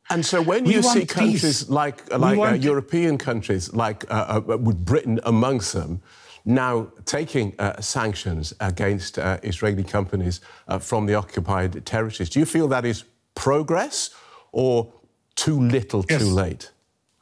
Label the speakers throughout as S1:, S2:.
S1: And so when you see countries like European countries, like with Britain amongst them, now taking sanctions against Israeli companies from the occupied territories, do you feel that is progress or too little, too late?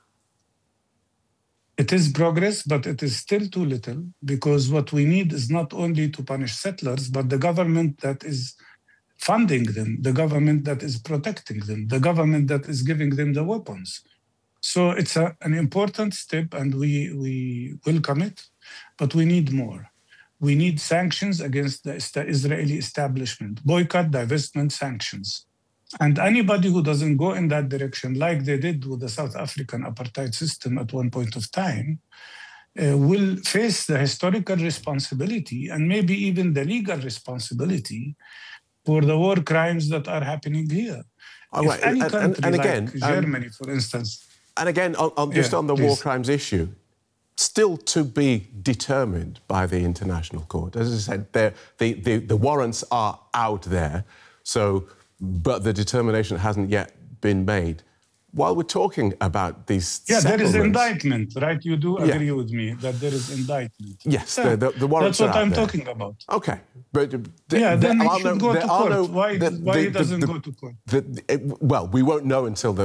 S2: It is progress, but it is still too little, because what we need is not only to punish settlers, but the government that is funding them, the government that is protecting them, the government that is giving them the weapons. So it's an important step, and we welcome it, but we need more. We need sanctions against the Israeli establishment, boycott, divestment sanctions. And anybody who doesn't go in that direction, like they did with the South African apartheid system at one point of time, will face the historical responsibility and maybe even the legal responsibility for the war crimes that are happening here. If any country like Germany, for instance...
S1: And again, just on the war crimes issue, still to be determined by the International Court. As I said, the warrants are out there, but the determination hasn't yet been made. While we're talking about these
S2: there is indictment, right? You do agree with me that there is indictment.
S1: Yes, the warrants
S2: are out there. That's what I'm
S1: there.
S2: talking about.
S1: OK. But
S2: then he should go to court. Why he doesn't go to court?
S1: Well, we won't know until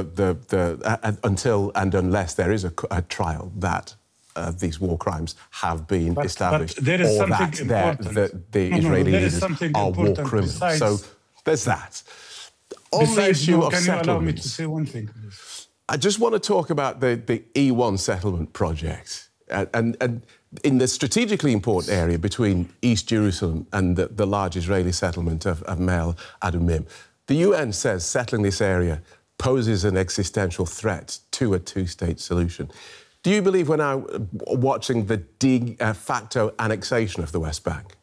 S1: unless there is a trial that these war crimes have been established,
S2: but there is something important.
S1: that the Israeli leaders are war criminals. So there's that. On the issue of settlements,
S2: can you allow me to say one thing, please?
S1: I just want to talk about the E1 settlement project. And in the strategically important area between East Jerusalem and the large Israeli settlement of Ma'ale Adumim, the UN says settling this area poses an existential threat to a two-state solution. Do you believe we're now watching the de facto annexation of the West Bank?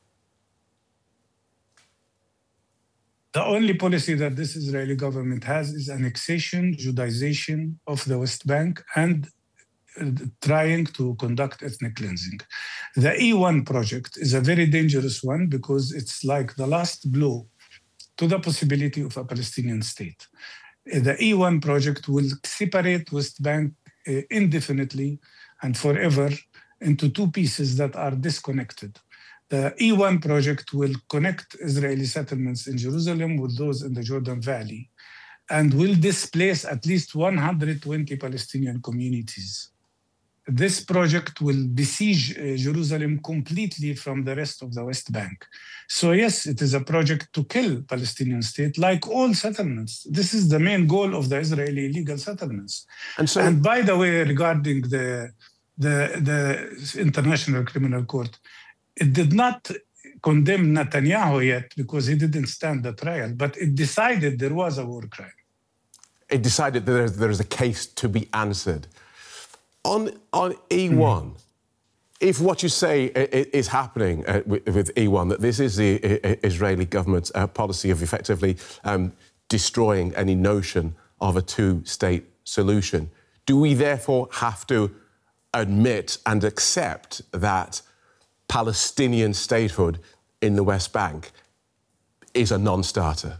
S2: The only policy that this Israeli government has is annexation, Judaization of the West Bank, and trying to conduct ethnic cleansing. The E1 project is a very dangerous one because it's like the last blow to the possibility of a Palestinian state. The E1 project will separate West Bank indefinitely and forever into two pieces that are disconnected. The E1 project will connect Israeli settlements in Jerusalem with those in the Jordan Valley and will displace at least 120 Palestinian communities. This project will besiege Jerusalem completely from the rest of the West Bank. So yes, it is a project to kill Palestinian state, like all settlements. This is the main goal of the Israeli illegal settlements. And by the way, regarding the International Criminal Court, it did not condemn Netanyahu yet because he didn't stand the trial, but it decided there was a war crime.
S1: It decided that there is a case to be answered. On E1, if what you say is happening with E1, that this is the Israeli government's policy of effectively destroying any notion of a two-state solution, do we therefore have to admit and accept that Palestinian statehood in the West Bank is a non-starter?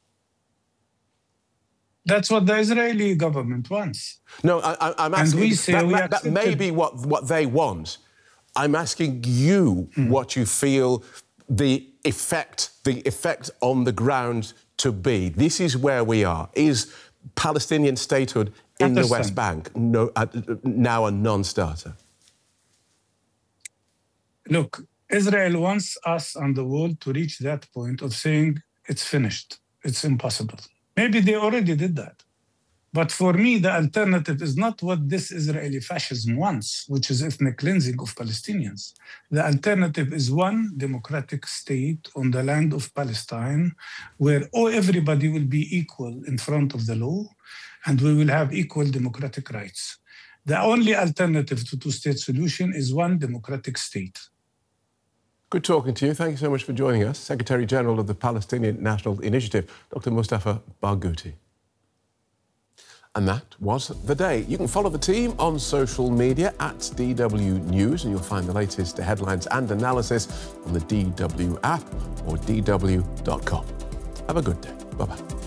S2: That's what the Israeli government wants.
S1: No, I'm asking...
S2: And we say
S1: that may be what they want. I'm asking you what you feel the effect on the ground to be. This is where we are. Is Palestinian statehood in the West Bank now a non-starter? Look,
S2: Israel wants us and the world to reach that point of saying it's finished, it's impossible. Maybe they already did that. But for me, the alternative is not what this Israeli fascism wants, which is ethnic cleansing of Palestinians. The alternative is one democratic state on the land of Palestine where everybody will be equal in front of the law and we will have equal democratic rights. The only alternative to two-state solution is one democratic state.
S1: Good talking to you. Thank you so much for joining us. Secretary-General of the Palestinian National Initiative, Dr. Mustafa Barghouti. And that was The Day. You can follow the team on social media at DW News, and you'll find the latest headlines and analysis on the DW app or dw.com. Have a good day. Bye-bye.